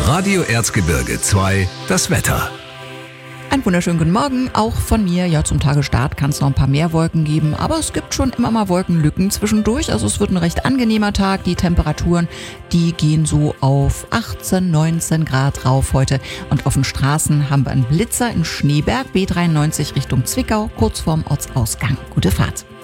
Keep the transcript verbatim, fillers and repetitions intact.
Radio Erzgebirge zwei, das Wetter. Einen wunderschönen guten Morgen, auch von mir. Ja, zum Tagesstart kann es noch ein paar mehr Wolken geben, aber es gibt schon immer mal Wolkenlücken zwischendurch. Also es wird ein recht angenehmer Tag. Die Temperaturen, die gehen so auf achtzehn, neunzehn Grad rauf heute. Und auf den Straßen haben wir einen Blitzer in Schneeberg, B dreiundneunzig Richtung Zwickau, kurz vorm Ortsausgang. Gute Fahrt.